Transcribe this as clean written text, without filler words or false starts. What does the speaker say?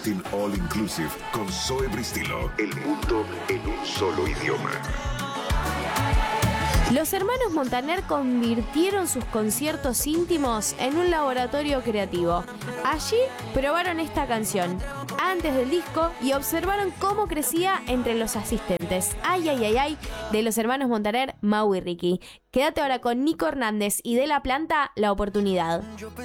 Latin All Inclusive con Zoe Bristilo. El mundo en un solo idioma. Los hermanos Montaner convirtieron sus conciertos íntimos en un laboratorio creativo. Allí probaron esta canción antes del disco y observaron cómo crecía entre los asistentes. Ay, ay, ay, ay, de los hermanos Montaner, Mau y Ricky. Quédate ahora con Nico Hernández y De La Planta, La Oportunidad.